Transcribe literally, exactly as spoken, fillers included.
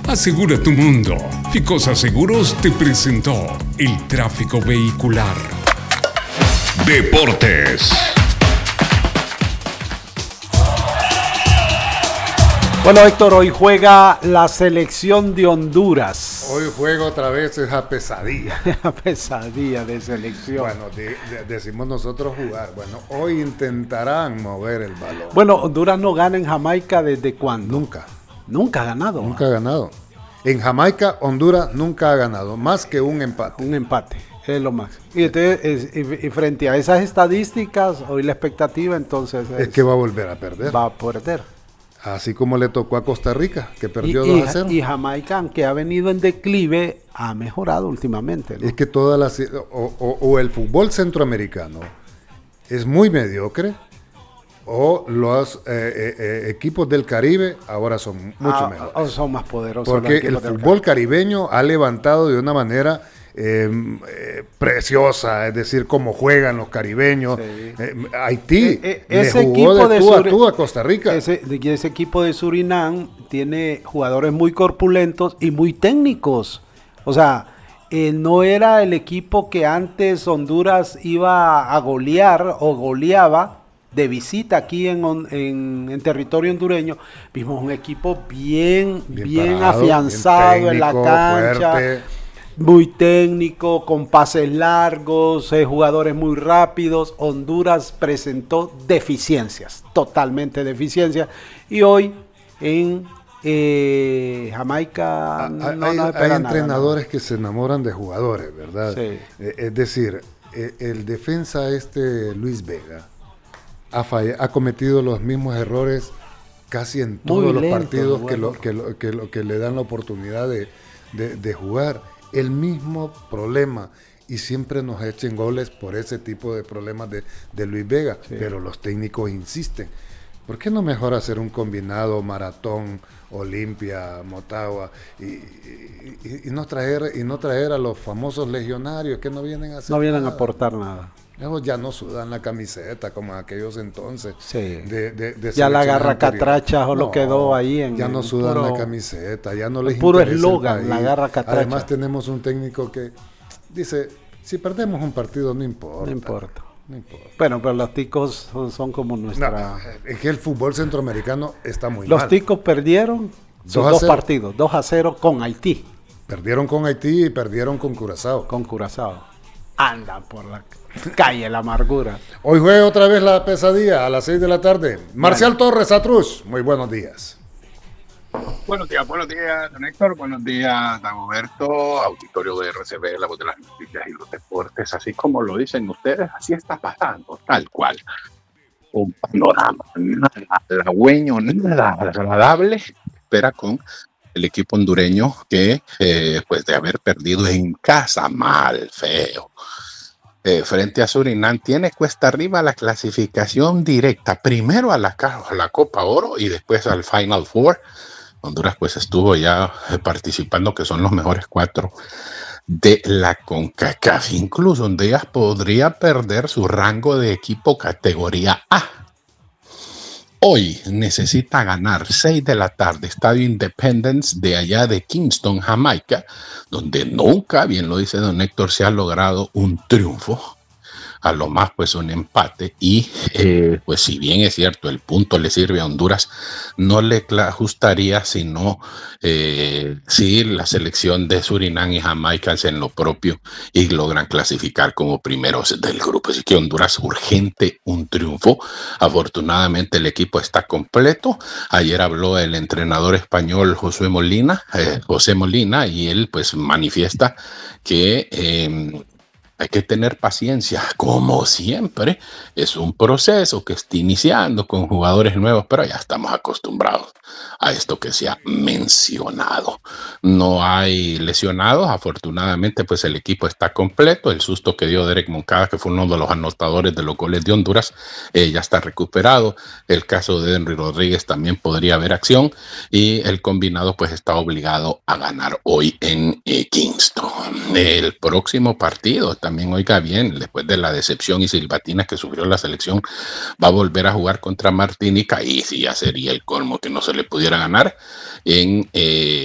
Asegura tu mundo. Ficosa Seguros te presentó el tráfico vehicular. Deportes. Bueno, Héctor, hoy juega la selección de Honduras. Hoy juega otra vez esa pesadilla. La pesadilla de selección. Bueno, de, de, decimos nosotros jugar. Bueno, hoy intentarán mover el balón. Bueno, Honduras no gana en Jamaica ¿desde cuándo? Nunca. Nunca ha ganado. Nunca ha ganado. En Jamaica, Honduras nunca ha ganado, más que un empate. Un empate, es lo máximo. Y, entonces, es, y, y frente a esas estadísticas, hoy la expectativa entonces es, es que va a volver a perder. Va a perder. Así como le tocó a Costa Rica, que perdió y, dos a cero. Y Jamaica, aunque ha venido en declive, ha mejorado últimamente, ¿no? Es que todas las... O, o, o el fútbol centroamericano es muy mediocre, o los eh, eh, equipos del Caribe ahora son mucho ah, mejores. O son más poderosos. Porque el fútbol caribeño ha levantado de una manera eh, eh, preciosa, es decir, cómo juegan los caribeños. Sí. Eh, Haití eh, eh, le jugó de tú a tú a Costa Rica. Ese, ese equipo de Surinam tiene jugadores muy corpulentos y muy técnicos. O sea, eh, no era el equipo que antes Honduras iba a golear o goleaba de visita aquí en, en, en territorio hondureño. Vimos un equipo bien, bien, bien parado, afianzado bien técnico, en la cancha, fuerte, muy técnico, con pases largos, eh, jugadores muy rápidos. Honduras presentó deficiencias, totalmente deficiencias, y hoy en eh, Jamaica a, no, hay, no hay nada, entrenadores ¿no? que se enamoran de jugadores, ¿verdad? Sí. Eh, es decir, eh, el defensa este Luis Vega Ha, fall- ha cometido los mismos errores casi en todos los partidos que, lo, que, lo, que, lo, que le dan la oportunidad de, de, de jugar. El mismo problema, y siempre nos echen goles por ese tipo de problemas de, de Luis Vega, sí. Pero los técnicos insisten. ¿Por qué no mejor hacer un combinado maratón, Olimpia, Motagua y, y, y, no traer, y no traer a los famosos legionarios que no vienen a hacer No vienen nada. a aportar nada. Ellos ya no sudan la camiseta como en aquellos entonces. Sí. De, de, de ya la garra catracha o lo no, quedó ahí en ya no sudan puro, la camiseta, ya no les puro eslogan, la garra catracha. Además tenemos un técnico que dice, si perdemos un partido no importa. No importa. No importa. Bueno, pero los ticos son, son como nuestra... No, es que el fútbol centroamericano está muy los mal. Los ticos perdieron sus dos partidos, dos a cero con Haití. Perdieron con Haití y perdieron con Curazao. Con Curazao. Andan por la calle la amargura. Hoy juega otra vez la pesadilla a las seis de la tarde. Marcial bueno. Torres, Atruz, muy buenos días. Buenos días, buenos días, don Héctor, buenos días, Dagoberto, auditorio de R C B, la voz de las noticias y los deportes, así como lo dicen ustedes, así está pasando, tal cual. Un panorama nada halagüeño, nada agradable, espera con el equipo hondureño que, eh, pues de haber perdido en casa, mal, feo, eh, frente a Surinam, tiene cuesta arriba la clasificación directa, primero a la, a la Copa Oro y después al Final Four. Honduras pues estuvo ya participando, que son los mejores cuatro de la CONCACAF. Incluso Honduras podría perder su rango de equipo categoría A. Hoy necesita ganar seis de la tarde, Estadio Independence de allá de Kingston, Jamaica, donde nunca, bien lo dice don Héctor, se ha logrado un triunfo. A lo más pues un empate y eh, pues si bien es cierto el punto le sirve a Honduras, no le ajustaría sino eh, si la selección de Surinam y Jamaica hacen lo propio y logran clasificar como primeros del grupo. Así que Honduras urgente un triunfo. Afortunadamente el equipo está completo. Ayer habló el entrenador español José Molina, eh, José Molina y él pues manifiesta que eh, hay que tener paciencia, como siempre. Es un proceso que está iniciando con jugadores nuevos, pero ya estamos acostumbrados a esto que se ha mencionado. No hay lesionados, afortunadamente pues el equipo está completo. El susto que dio Derek Moncada, que fue uno de los anotadores de los goles de Honduras, eh, ya está recuperado. El caso de Henry Rodríguez también podría haber acción y el combinado pues está obligado a ganar hoy en eh, Kingston. El próximo partido también, oiga bien, después de la decepción y silbatina que sufrió la selección, va a volver a jugar contra Martinica y sí, ya sería el colmo que no se le pudiera ganar en eh,